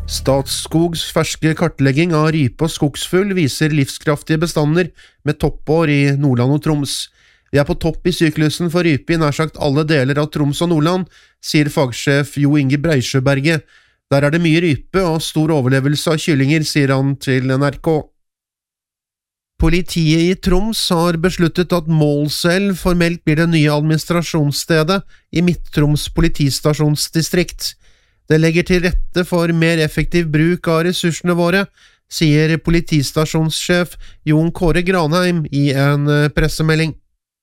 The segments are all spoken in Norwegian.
Statskogs ferske kartlegging av rype og skogsfugl viser livskraftige bestander med toppår i Nordland og Troms. Vi på topp i syklusen for rype i nær sagt alle deler av Troms og Nordland, sier fagsjef Jo Inge Breisjøberget. Der det mye rype og stor overlevelse av kyllinger, sier han til NRK. Politiet i Troms har besluttet at Målselv formelt blir det nye administrasjonsstedet i Midt-Troms politistasjonsdistrikt. Det legger til rette for mer effektiv bruk av ressursene våre, sier politistasjonssjef Jon Kåre Granheim i en pressemelding.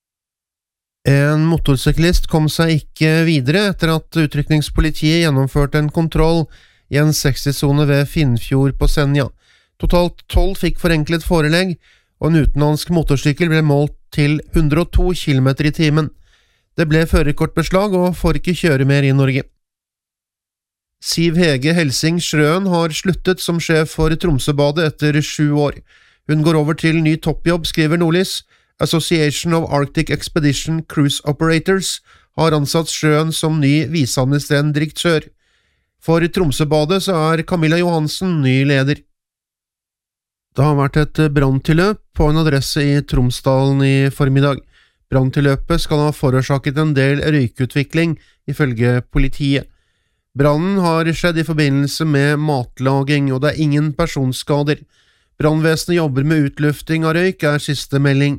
En motorsyklist kom seg ikke videre etter at utrykningspolitiet gjennomførte en kontroll i en 60-sone ved Finnfjord på Senja. Totalt 12 fikk forenklet forelegg, og en utenlandsk motorsykkel ble målt til 102 km i timen. Det ble førerkortbeslag og får ikke kjøre mer i Norge. Siv Hege Helsing Schrøen har sluttet som sjef for Tromsøbadet etter 7 år. Hun går over til ny toppjobb, skriver Nordlys. Association of Arctic Expedition Cruise Operators har ansatt Schrøen som ny viseadministrerende direktør. For Tromsøbadet så Camilla Johansen ny leder. Det har vært et branntilløp på en adresse i Tromsdalen i formiddag. Branntilløpet skal ha forårsaket en del røykutvikling, ifølge politiet. Brannen har skjedd i forbindelse med matlaging, og det ingen personskader. Brannvesenet jobber med utlufting av røyk, siste melding.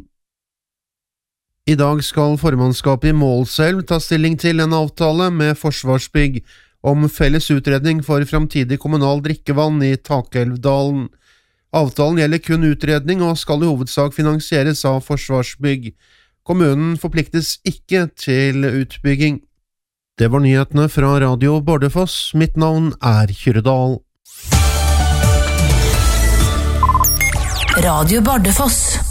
I dag skal formannskapet i Målselv ta stilling til en avtale med Forsvarsbygg om felles utredning for framtidig kommunal drikkevann i Takelvdalen. Avtalen gjelder kun utredning og skal i hovedsak finansieres av Forsvarsbygg. Kommunen forpliktes ikke til utbygging. Det var nyhetene fra Radio Bardufoss. Mitt navn Kyrre Dahl. Radio Bardufoss.